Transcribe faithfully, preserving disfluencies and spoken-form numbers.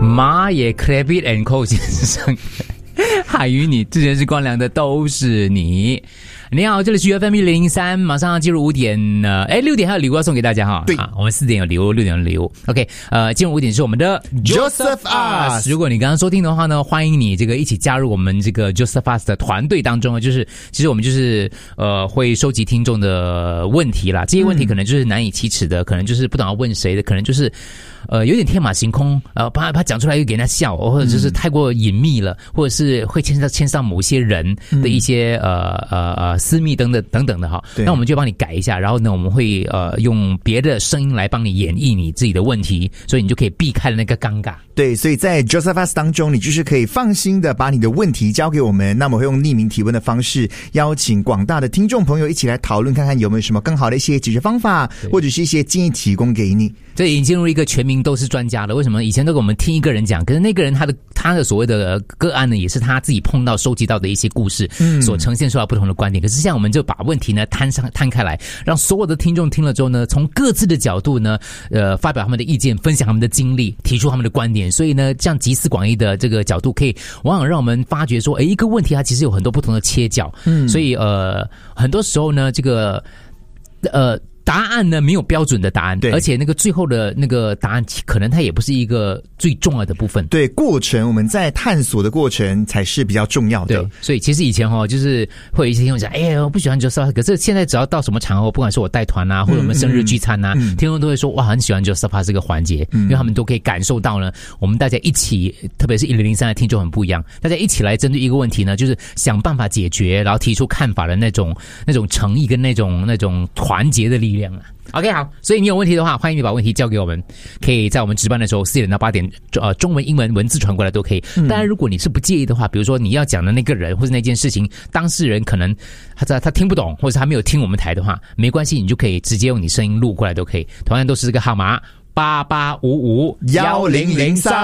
马也 Credit and Co 先生，海与你之前是光良的都是你。你好，这里是 F M 一零零三，马上进入五点呢，哎，六点还有礼物要送给大家哈。 对， 啊、我们四点有礼物，六点有礼物。OK， 呃，进入五点是我们的 Joseph Us。 如果你刚刚收听的话呢，欢迎你这个一起加入我们这个 Joseph Us 的团队当中。就是其实我们就是呃会收集听众的问题啦，这些问题可能就是难以启齿的，可能就是不懂要问谁的，可能就是。呃，有点天马行空，呃，怕怕讲出来又给人家笑，或者就是太过隐秘了，或者是会牵涉到牵涉到某些人的一些、嗯、呃呃呃私密等等等等的哈。那我们就帮你改一下，然后呢，我们会呃用别的声音来帮你演绎你自己的问题，所以你就可以避开了那个尴尬。 对，所以在 Joseph Us 当中，你就是可以放心的把你的问题交给我们，那么会用匿名提问的方式，邀请广大的听众朋友一起来讨论，看看有没有什么更好的一些解决方法，或者是一些建议提供给你。 这已经进入一个全民都是专家了。为什么以前都给我们听一个人讲，可是那个人他的他的所谓的个案呢，也是他自己碰到收集到的一些故事，嗯，所呈现出来不同的观点。可是现在我们就把问题呢摊上摊开来，让所有的听众听了之后呢，从各自的角度呢，呃，发表他们的意见，分享他们的经历，提出他们的观点。所以呢，这样集思广益的这个角度，可以往往让我们发觉说，诶，一个问题它其实有很多不同的切角。嗯，所以呃，很多时候呢，这个呃。答案呢没有标准的答案，而且那个最后的那个答案可能它也不是一个最重要的部分。 对，过程我们在探索的过程才是比较重要的。 对，所以其实以前哈，就是会有一些听众讲，哎呀，我不喜欢 Joseph， 可是现在只要到什么场合，不管是我带团啊，或者我们生日聚餐啊，嗯嗯、听众都会说哇，很喜欢 Joseph 这个环节，嗯、因为他们都可以感受到呢，我们大家一起，特别是一零零三的听众很不一样，大家一起来针对一个问题呢，就是想办法解决，然后提出看法的那种那种诚意跟那种那种团结的力量啊。OK， 好，所以你有问题的话，欢迎你把问题交给我们，可以在我们值班的时候四点到八点，呃，中文、英文文字传过来都可以。当然，如果你是不介意的话，比如说你要讲的那个人或者那件事情，当事人可能他他他听不懂，或者他没有听我们台的话，没关系，你就可以直接用你声音录过来都可以。同样都是这个号码八八五五一零零三。